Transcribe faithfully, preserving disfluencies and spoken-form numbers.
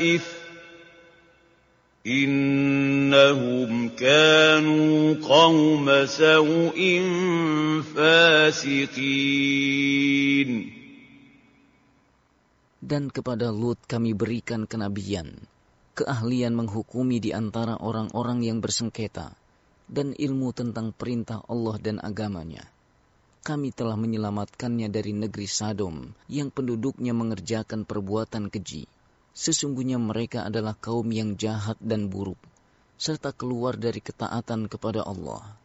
إِنَّهُمْ كَانُوا قَوْمَ سَوْءٍ فَاسِقِينَ. Dan kepada Lut kami berikan kenabian, keahlian menghukumi di antara orang-orang yang bersengketa, dan ilmu tentang perintah Allah dan agamanya. Kami telah menyelamatkannya dari negeri Sadom yang penduduknya mengerjakan perbuatan keji. Sesungguhnya mereka adalah kaum yang jahat dan buruk, serta keluar dari ketaatan kepada Allah.